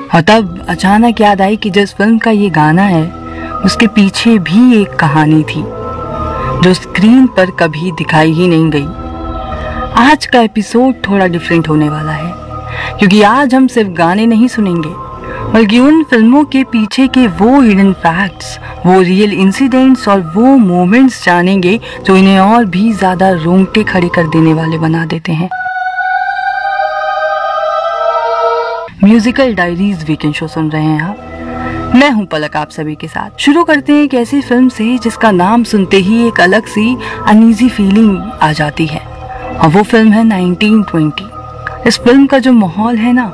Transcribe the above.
और तब अचानक याद आई कि जिस फिल्म का ये गाना है उसके पीछे भी एक कहानी थी जो स्क्रीन पर कभी दिखाई ही नहीं गई। आज का एपिसोड थोड़ा डिफरेंट होने वाला है क्योंकि आज हम सिर्फ गाने नहीं सुनेंगे बल्कि उन फिल्मों के पीछे के वो हिडन फैक्ट्स, वो रियल इंसिडेंट्स और वो मोमेंट्स जानेंगे जो इन्हें और भी ज्यादा रोंगटे खड़े कर देने वाले बना देते हैं। म्यूजिकल डायरीज वीकेंड शो सुन रहे हैं आप। मैं हूं पलक आप सभी के साथ। शुरू करते हैं एक ऐसी फिल्म से जिसका नाम सुनते ही एक अलग सी अनईजी फीलिंग आ जाती है और वो फिल्म है 1920। इस फिल्म का जो माहौल है ना